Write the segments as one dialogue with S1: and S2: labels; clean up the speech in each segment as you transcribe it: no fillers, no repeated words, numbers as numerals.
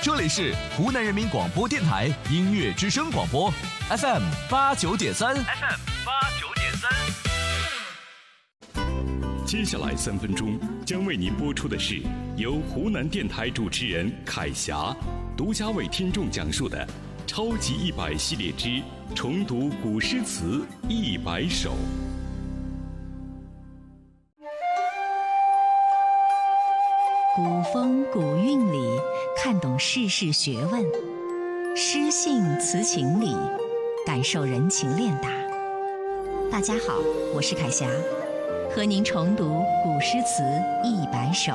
S1: 这里是湖南人民广播电台音乐之声广播 FM89.3。FM89.3。
S2: 接下来3分钟将为您播出的是由湖南电台主持人凯霞独家为听众讲述的超级100系列之重读古诗词100首。
S3: 古风古韵里看懂世事学问，诗性词情里感受人情练达。大家好，我是凯霞，和您重读古诗词100首。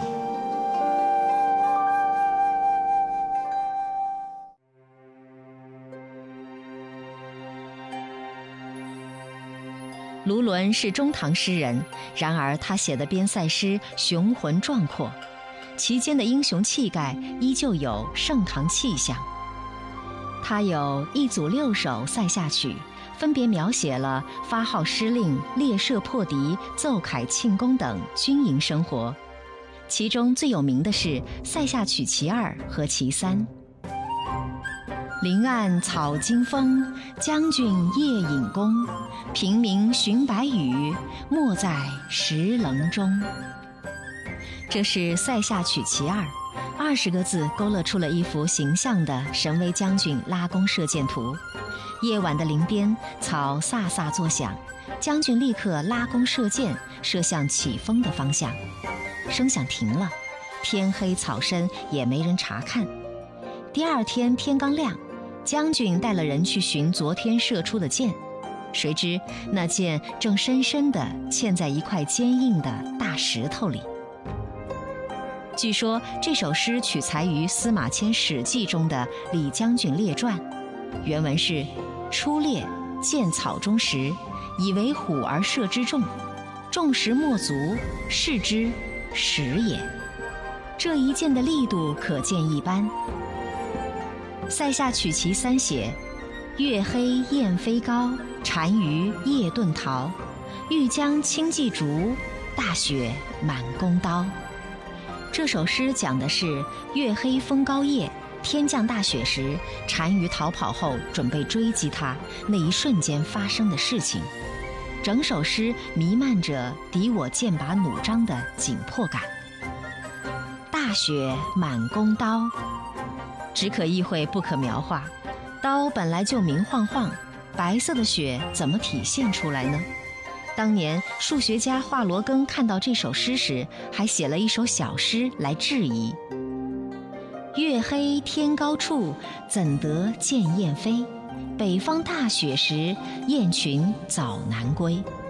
S3: 卢纶是中唐诗人，然而他写的边塞诗雄浑壮阔，其间的英雄气概依旧有盛唐气象。他有一组6首塞下曲，分别描写了发号施令、列射破敌、奏凯庆功等军营生活。其中最有名的是塞下曲其2和其3。林暗草惊风，将军夜引弓。平明寻白羽，没在石棱中。这是塞下曲其2，20个字勾勒出了一幅形象的神威将军拉弓射箭图。夜晚的林边，草飒飒作响，将军立刻拉弓射箭，射向起风的方向。声响停了，天黑草深，也没人查看。第2天天刚亮，将军带了人去寻昨天射出的箭，谁知那箭正深深地嵌在一块坚硬的大石头里。据说这首诗取材于司马迁《史记》中的李将军列传，原文是：初猎，见草中石，以为虎而射之众，众石莫足，视之，石也。这一箭的力度可见一斑。塞下曲其3写：月黑雁飞高，单于夜遁逃。欲将轻骑逐，大雪满弓刀。这首诗讲的是月黑风高夜，天降大雪时，单于逃跑后准备追击他那一瞬间发生的事情。整首诗弥漫着敌我剑拔弩张的紧迫感。大雪满弓刀，只可意会不可描画。刀本来就明晃晃，白色的雪怎么体现出来呢？当年数学家华罗庚看到这首诗时，还写了一首小诗来质疑：月黑天高处，怎得见雁飞？北方大雪时，雁群早南归。